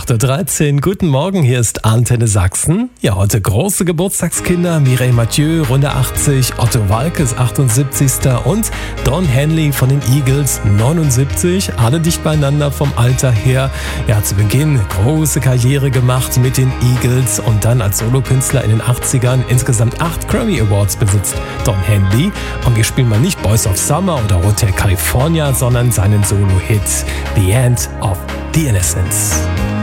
8.13 Uhr, guten Morgen, hier ist Antenne Sachsen. Ja, heute große Geburtstagskinder, Mireille Mathieu, Runde 80, Otto Waalkes, 78. und Don Henley von den Eagles, 79. Alle dicht beieinander vom Alter her. Ja, zu Beginn große Karriere gemacht mit den Eagles und dann als Solokünstler in den 80ern insgesamt 8 Grammy Awards besitzt Don Henley. Und wir spielen mal nicht Boys of Summer oder Hotel California, sondern seinen Solo-Hit The End of the Innocence.